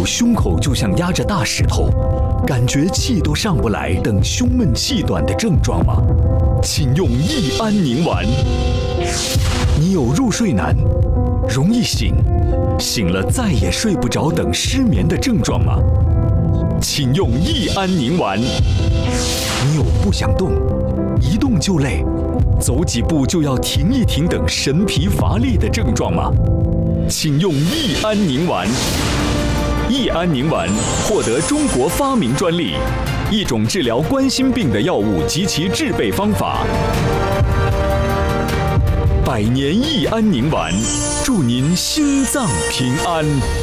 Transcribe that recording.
有胸口就像压着大石头，感觉气都上不来等胸闷气短的症状吗？请用益安宁丸。你有入睡难、容易醒、醒了再也睡不着等失眠的症状吗？请用益安宁丸。你有不想动、一动就累、走几步就要停一停等神疲乏力的症状吗？请用益安宁丸。益安宁丸获得中国发明专利，一种治疗冠心病的药物及其制备方法。百年益安宁丸，祝您心脏平安。